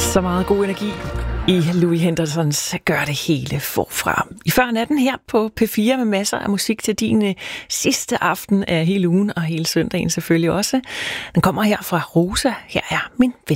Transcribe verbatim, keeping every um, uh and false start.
Så meget god energi i Louis Hendersons Gør det hele forfra. I før natten her på P fire med masser af musik til din øh, sidste aften af hele ugen og hele søndagen selvfølgelig også. Den kommer her fra Rosa. Her er Min Ven.